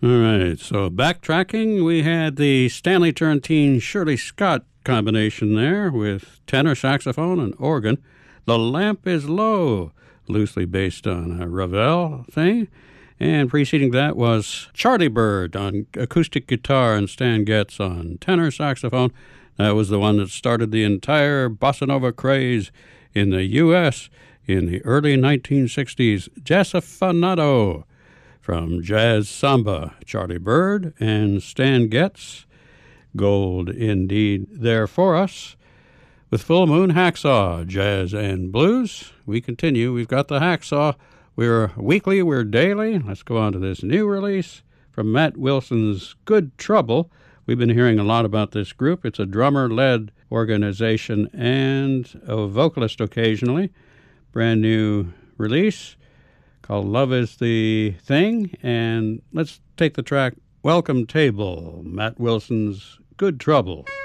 All right, so backtracking, we had the Stanley Turrentine Shirley Scott combination there with tenor saxophone and organ. The Lamp is Low, loosely based on a Ravel thing. And preceding that was Charlie Bird on acoustic guitar and Stan Getz on tenor saxophone. That was the one that started the entire bossa nova craze in the U.S. in the early 1960s. Jazzafinado from Jazz Samba, Charlie Bird and Stan Getz. Gold indeed there for us. With Full Moon Hacksaw, Jazz and Blues. We continue. We've got the Hacksaw. We're weekly, we're daily. Let's go on to this new release from Matt Wilson's Good Trouble. We've been hearing a lot about this group. It's a drummer-led organization and a vocalist occasionally. Brand new release called Love is the Thing. And let's take the track Welcome Table, Matt Wilson's Good Trouble.